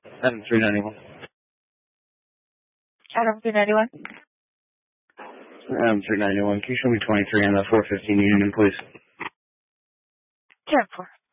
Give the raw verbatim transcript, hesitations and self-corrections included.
Adam three ninety-one. Adam three ninety-one. Adam three ninety-one. Can you show me twenty-three on the four fifteen Union, please? ten four.